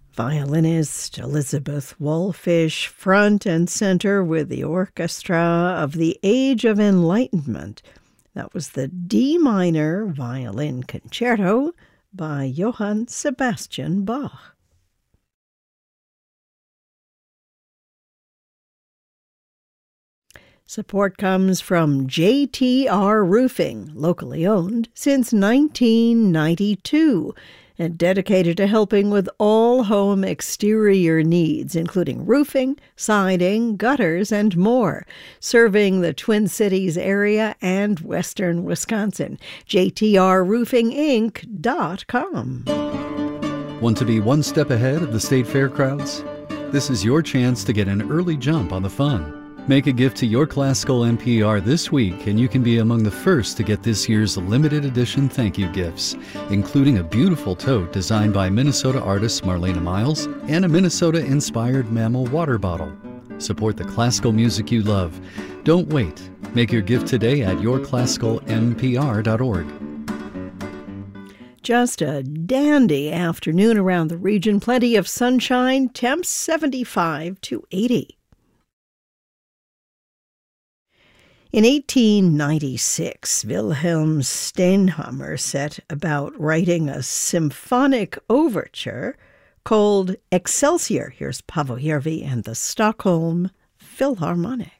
Violinist Elizabeth Woolfish front and center with the orchestra of the Age of Enlightenment. That was the D minor violin concerto by Johann Sebastian Bach. Support comes from JTR Roofing, locally owned since 1992, and dedicated to helping with all home exterior needs, including roofing, siding, gutters, and more, serving the Twin Cities area and western Wisconsin. JTRRoofingInc.com. Want to be one step ahead of the state fair crowds? This is your chance to get an early jump on the fun. Make a gift to your classical NPR this week, and you can be among the first to get this year's limited edition thank you gifts, including a beautiful tote designed by Minnesota artist Marlena Miles and a Minnesota-inspired mammal water bottle. Support the classical music you love. Don't wait. Make your gift today at yourclassicalnpr.org. Just a dandy afternoon around the region. Plenty of sunshine, temps 75 to 80. In 1896, Wilhelm Steinhammer set about writing a symphonic overture called Excelsior. Here's Paavo Järvi and the Stockholm Philharmonic.